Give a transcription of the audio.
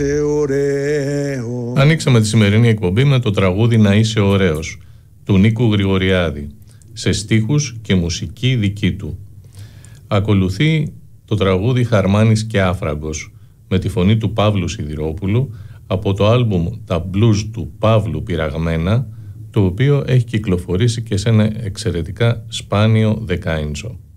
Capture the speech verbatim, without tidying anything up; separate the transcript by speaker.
Speaker 1: Ανοίξαμε τη σημερινή εκπομπή με το τραγούδι «Να είσαι ωραίος» του Νίκου Γρηγοριάδη, σε στίχους και μουσική δική του. Ακολουθεί το τραγούδι «Χαρμάνης και Άφραγκος» με τη φωνή του Παύλου Σιδηρόπουλου από το άλμπουμ «Τα Blues» του Παύλου Πυραγμένα, το οποίο έχει κυκλοφορήσει και σε ένα εξαιρετικά σπάνιο δεκάιντσο.